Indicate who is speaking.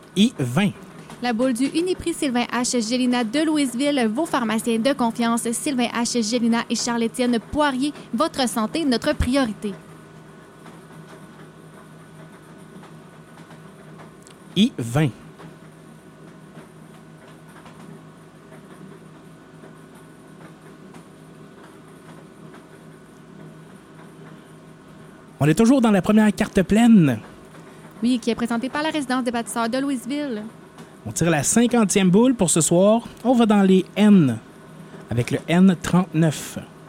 Speaker 1: I20.
Speaker 2: La boule du Uniprix Sylvain H. Gélina de Louisville, vos pharmaciens de confiance, Sylvain H. Gélina et Charles-Étienne Poirier, votre santé, notre priorité.
Speaker 1: I20. On est toujours dans la première carte pleine.
Speaker 2: Oui, qui est présentée par la résidence des bâtisseurs de Louisville.
Speaker 1: On tire la 50e boule pour ce soir. On va dans les N avec le N39.